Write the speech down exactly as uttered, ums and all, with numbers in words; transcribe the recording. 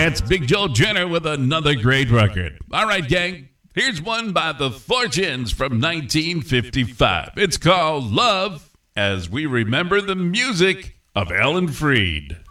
That's Big Joe Jenner with another great record. All right, gang. Here's one by the Fortunes from nineteen fifty-five. It's called Love, as we remember the music of Alan Freed.